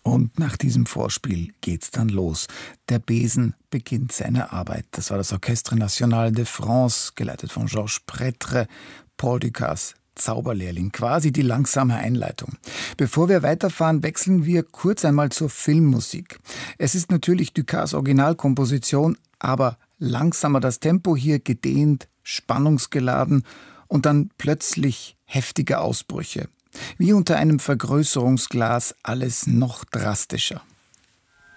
Und nach diesem Vorspiel geht's dann los. Der Besen beginnt seine Arbeit. Das war das Orchestre National de France, geleitet von Georges Prêtre, Paul Dukas Zauberlehrling, quasi die langsame Einleitung. Bevor wir weiterfahren, wechseln wir kurz einmal zur Filmmusik. Es ist natürlich Dukas Originalkomposition, aber langsamer das Tempo hier, gedehnt, spannungsgeladen und dann plötzlich heftige Ausbrüche. Wie unter einem Vergrößerungsglas, alles noch drastischer.